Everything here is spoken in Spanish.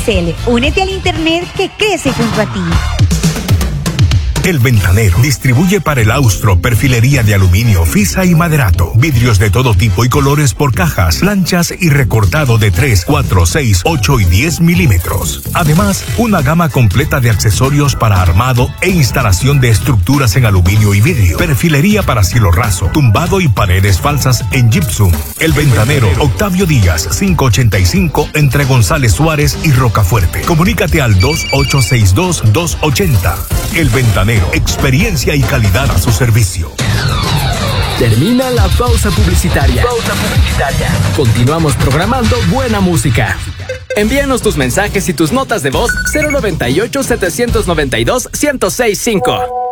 Únete al internet que crece junto a ti. El Ventanero distribuye para el Austro perfilería de aluminio, fisa y maderato, vidrios de todo tipo y colores por cajas, planchas y recortado de 3, 4, 6, 8 y 10 milímetros. Además, una gama completa de accesorios para armado e instalación de estructuras en aluminio y vidrio, perfilería para cielo raso, tumbado y paredes falsas en gypsum. El Ventanero, Octavio Díaz, 585 entre González Suárez y Rocafuerte. Comunícate al 2862-280. El Ventanero, experiencia y calidad a su servicio. Termina la pausa publicitaria. Continuamos programando buena música. Envíanos tus mensajes y tus notas de voz 098-792-1065.